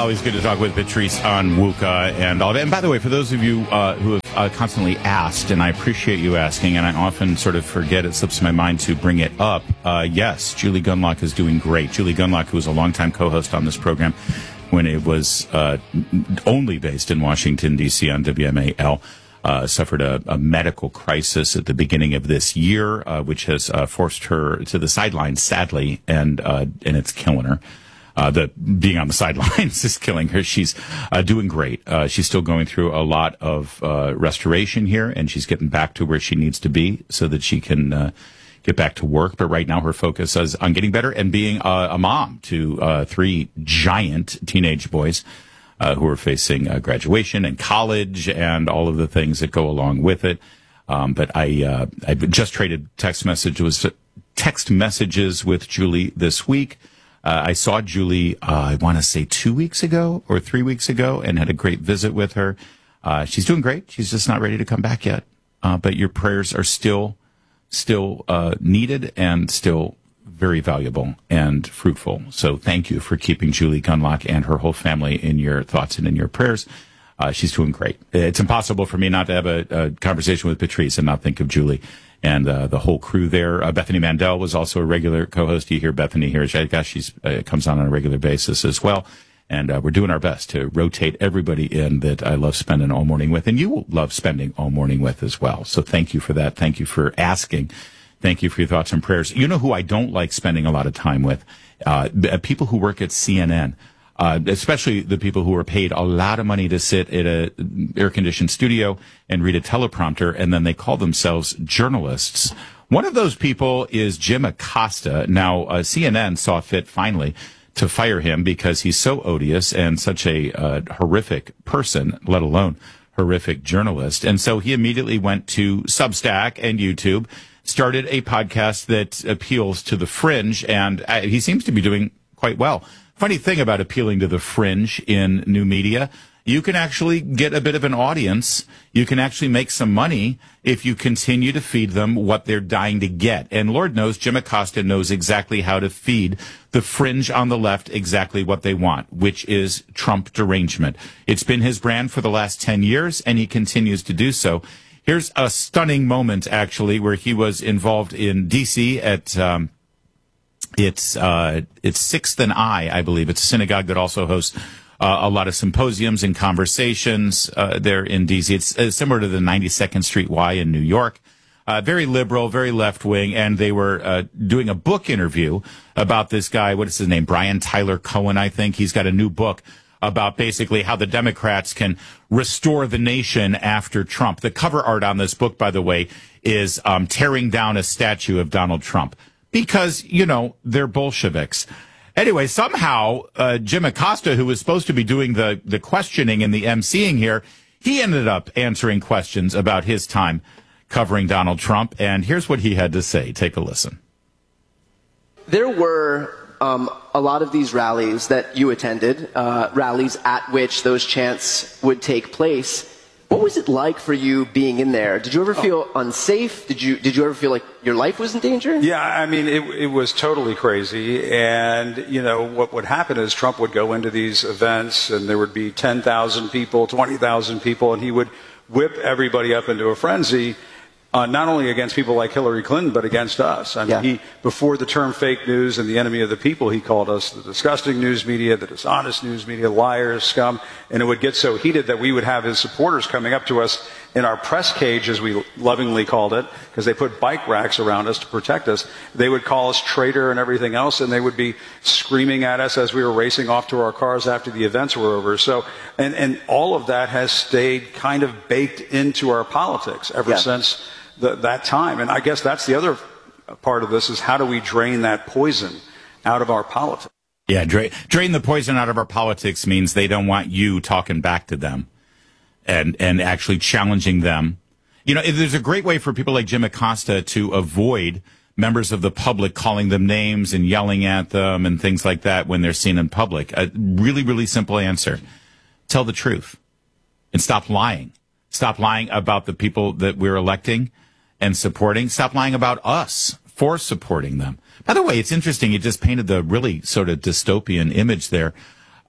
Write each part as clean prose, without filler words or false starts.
always good to talk with Patrice Onwuka and all that. And by the way, for those of you who have constantly asked, and I appreciate you asking, and I often sort of forget, it slips my mind to bring it up. Yes, Julie Gunlock is doing great. Julie Gunlock, who was a longtime co-host on this program when it was only based in Washington, D.C. on WMAL, suffered a medical crisis at the beginning of this year, which has forced her to the sidelines, sadly, and it's killing her. The being on the sidelines is killing her. She's doing great. She's still going through a lot of restoration here, and she's getting back to where she needs to be so that she can get back to work. But right now, her focus is on getting better and being a mom to three giant teenage boys who are facing graduation and college and all of the things that go along with it. But I've just traded text messages with Julie this week. I saw Julie, I want to say 2 weeks ago or 3 weeks ago, and had a great visit with her. She's doing great. She's just not ready to come back yet. But your prayers are still needed and still very valuable and fruitful. So thank you for keeping Julie Gunlock and her whole family in your thoughts and in your prayers. She's doing great. It's impossible for me not to have a conversation with Patrice and not think of Julie and the whole crew there. Bethany Mandel was also a regular co-host. You hear Bethany here. She comes on a regular basis as well. And we're doing our best to rotate everybody in that I love spending all morning with, and you will love spending all morning with as well. So thank you for that. Thank you for asking. Thank you for your thoughts and prayers. You know who I don't like spending a lot of time with? People who work at CNN. Especially the people who are paid a lot of money to sit at a air-conditioned studio and read a teleprompter, and then they call themselves journalists. One of those people is Jim Acosta. Now, CNN saw fit finally to fire him because he's so odious and such a horrific person, let alone horrific journalist. And so he immediately went to Substack and YouTube, started a podcast that appeals to the fringe, and he seems to be doing quite well. Funny thing about appealing to the fringe in new media, you can actually get a bit of an audience. You can actually make some money if you continue to feed them what they're dying to get. And Lord knows Jim Acosta knows exactly how to feed the fringe on the left exactly what they want, which is Trump derangement. It's been his brand for the last 10 years, and he continues to do so. Here's a stunning moment, actually, where he was involved in D.C. at It's 6th and I believe. It's a synagogue that also hosts a lot of symposiums and conversations there in D.C. It's similar to the 92nd Street Y in New York. Very liberal, very left-wing, and they were doing a book interview about this guy. What is his name? Brian Tyler Cohen, I think. He's got a new book about basically how the Democrats can restore the nation after Trump. The cover art on this book, by the way, is tearing down a statue of Donald Trump. Because, they're Bolsheviks. Anyway, somehow, Jim Acosta, who was supposed to be doing the questioning and the emceeing here, he ended up answering questions about his time covering Donald Trump. And here's what he had to say. Take a listen. There were a lot of these rallies that you attended, rallies at which those chants would take place. What was it like for you being in there? Did you ever feel unsafe? Did you ever feel like your life was in danger? Yeah, I mean, it was totally crazy. And, what would happen is Trump would go into these events and there would be 10,000 people, 20,000 people, and he would whip everybody up into a frenzy. Not only against people like Hillary Clinton, but against us. I mean, before the term fake news and the enemy of the people, he called us the disgusting news media, the dishonest news media, liars, scum. And it would get so heated that we would have his supporters coming up to us in our press cage, as we lovingly called it, because they put bike racks around us to protect us. They would call us traitor and everything else, and they would be screaming at us as we were racing off to our cars after the events were over. So, and all of that has stayed kind of baked into our politics ever since that time. And I guess that's the other part of this, is how do we drain that poison out of our politics? Yeah, drain the poison out of our politics means they don't want you talking back to them and actually challenging them. There's a great way for people like Jim Acosta to avoid members of the public calling them names and yelling at them and things like that when they're seen in public. A really, really simple answer. Tell the truth and stop lying. Stop lying about the people that we're electing and supporting. Stop lying about us for supporting them. By the way, it's interesting. You just painted the really sort of dystopian image there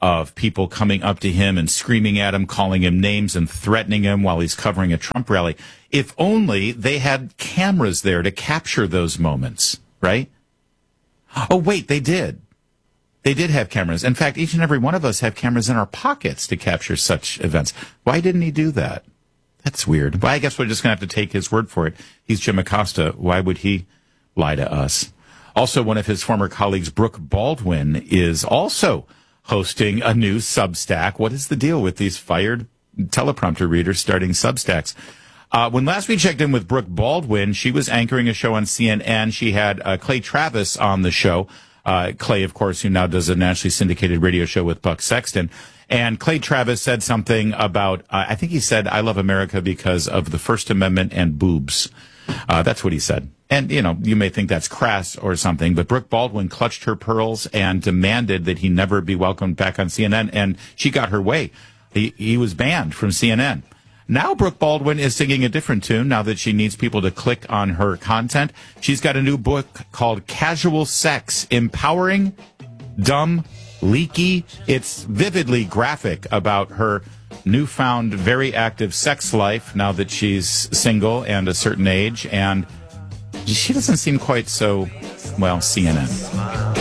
of people coming up to him and screaming at him, calling him names and threatening him while he's covering a Trump rally. If only they had cameras there to capture those moments, right? Oh, wait, they did. They did have cameras. In fact, each and every one of us have cameras in our pockets to capture such events. Why didn't he do that? That's weird. Well, I guess we're just going to have to take his word for it. He's Jim Acosta. Why would he lie to us? Also, one of his former colleagues, Brooke Baldwin, is also hosting a new Substack. What is the deal with these fired teleprompter readers starting Substacks? When last we checked in with Brooke Baldwin, she was anchoring a show on CNN. She had Clay Travis on the show. Clay, of course, who now does a nationally syndicated radio show with Buck Sexton. And Clay Travis said something about, I think he said, I love America because of the First Amendment and boobs. That's what he said. And, you know, you may think that's crass or something, but Brooke Baldwin clutched her pearls and demanded that he never be welcomed back on CNN, and she got her way. He was banned from CNN. Now Brooke Baldwin is singing a different tune now that she needs people to click on her content. She's got a new book called Casual Sex, Empowering, Dumb, Leaky. It's vividly graphic about her newfound, very active sex life now that she's single and a certain age. And she doesn't seem quite so, well, CNN.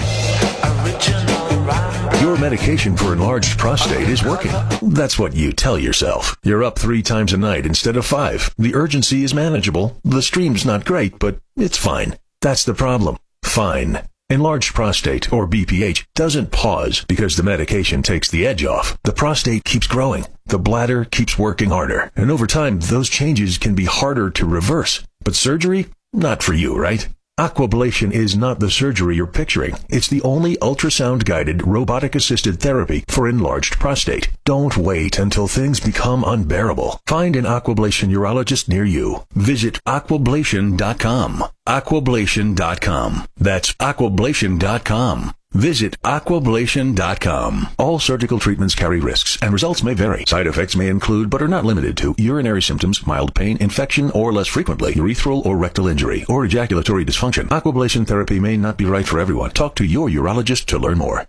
Your medication for enlarged prostate is working. That's what you tell yourself. You're up 3 times a night instead of 5. The urgency is manageable. The stream's not great, but it's fine. That's the problem. Fine. Enlarged prostate, or BPH, doesn't pause because the medication takes the edge off. The prostate keeps growing. The bladder keeps working harder. And over time, those changes can be harder to reverse. But surgery? Not for you, right? Aquablation is not the surgery you're picturing. It's the only ultrasound-guided, robotic-assisted therapy for enlarged prostate. Don't wait until things become unbearable. Find an Aquablation urologist near you. Visit aquablation.com. Aquablation.com. That's aquablation.com. Visit aquablation.com. All surgical treatments carry risks, and results may vary. Side effects may include, but are not limited to, urinary symptoms, mild pain, infection, or less frequently, urethral or rectal injury, or ejaculatory dysfunction. Aquablation therapy may not be right for everyone. Talk to your urologist to learn more.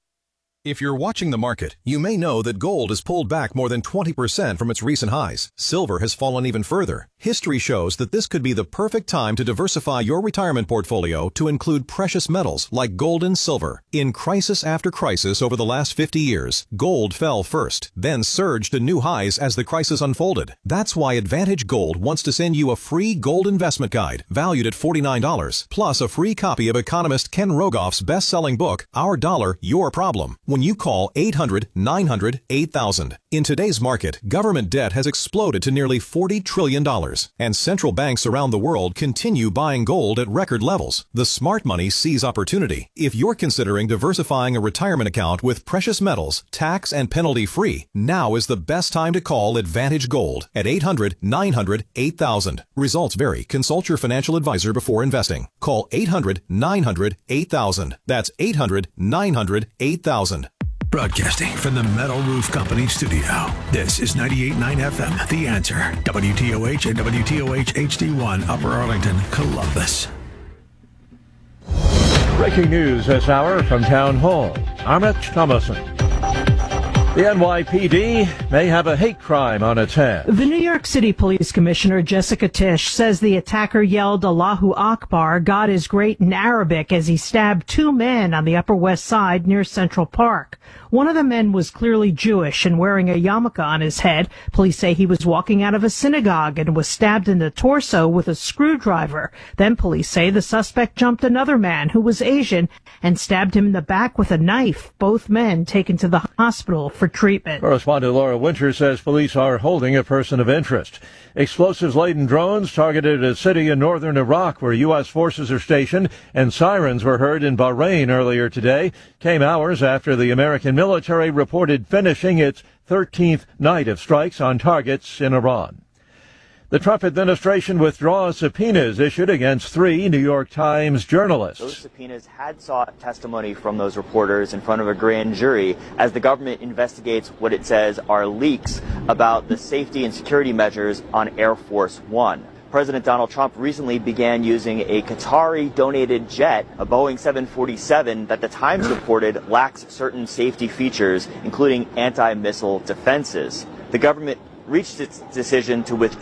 If you're watching the market, you may know that gold has pulled back more than 20% from its recent highs. Silver has fallen even further. History shows that this could be the perfect time to diversify your retirement portfolio to include precious metals like gold and silver. In crisis after crisis over the last 50 years, gold fell first, then surged to new highs as the crisis unfolded. That's why Advantage Gold wants to send you a free gold investment guide valued at $49, plus a free copy of economist Ken Rogoff's best-selling book, Our Dollar, Your Problem, when you call 800-900-8000. In today's market, government debt has exploded to nearly $40 trillion, and central banks around the world continue buying gold at record levels. The smart money sees opportunity. If you're considering diversifying a retirement account with precious metals, tax and penalty-free, now is the best time to call Advantage Gold at 800-900-8000. Results vary. Consult your financial advisor before investing. Call 800-900-8000. That's 800-900-8000. Broadcasting from the Metal Roof Company studio. This is 98.9 FM, The Answer. WTOH and WTOH HD1, Upper Arlington, Columbus. Breaking news this hour from Town Hall. Amit Thomason. The NYPD may have a hate crime on its hands. The New York City Police Commissioner Jessica Tisch says the attacker yelled Allahu Akbar, God is great, in Arabic as he stabbed 2 men on the Upper West Side near Central Park. One of the men was clearly Jewish and wearing a yarmulke on his head. Police say he was walking out of a synagogue and was stabbed in the torso with a screwdriver. Then police say the suspect jumped another man who was Asian and stabbed him in the back with a knife. Both men taken to the hospital for treatment. Correspondent Laura Winter says police are holding a person of interest. Explosives-laden drones targeted a city in northern Iraq where U.S. forces are stationed, and sirens were heard in Bahrain earlier today. Came hours after the American military reported finishing its 13th night of strikes on targets in Iran. The Trump administration withdraws subpoenas issued against 3 New York Times journalists. Those subpoenas had sought testimony from those reporters in front of a grand jury as the government investigates what it says are leaks about the safety and security measures on Air Force One. President Donald Trump recently began using a Qatari-donated jet, a Boeing 747, that the Times reported lacks certain safety features, including anti-missile defenses. The government reached its decision to withdraw